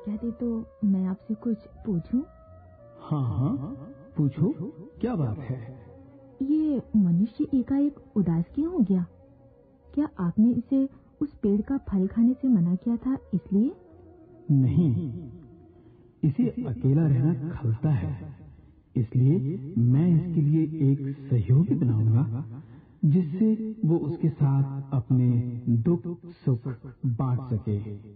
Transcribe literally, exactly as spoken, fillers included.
कहते तो मैं आपसे कुछ पूछूं? हाँ हाँ पूछो, क्या बात है? ये मनुष्य एकाएक उदास क्यों हो गया? क्या आपने इसे उस पेड़ का फल खाने से मना किया था इसलिए? नहीं, इसे अकेला रहना खलता है, इसलिए मैं इसके लिए एक सहयोगी बनाऊंगा जिससे वो उसके साथ अपने दुख सुख बांट सके।